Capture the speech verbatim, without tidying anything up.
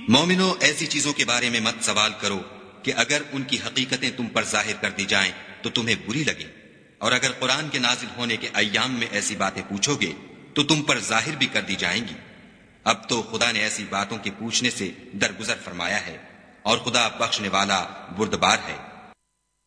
मोमिनो, ऐसी चीजों के बारे में मत सवाल करो कि अगर उनकी हकीकतें तुम पर जाहिर कर दी जाएं तो तुम्हें बुरी लगे, और अगर कुरान के नाजिल होने के अय्याम में ऐसी बातें पूछोगे तो तुम पर जाहिर भी कर दी जाएंगी। अब तो खुदा ने ऐसी बातों के पूछने से दरगुजर फरमाया है, और खुदा बख्शने वाला बुर्दबार है।